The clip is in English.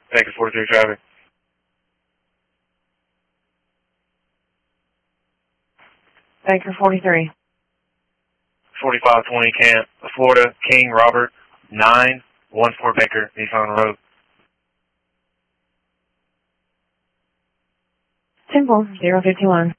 Baker 43 traffic. Baker 43. 4520 Camp, Florida, King Robert 914 Baker, Nissan Road. Temple 051.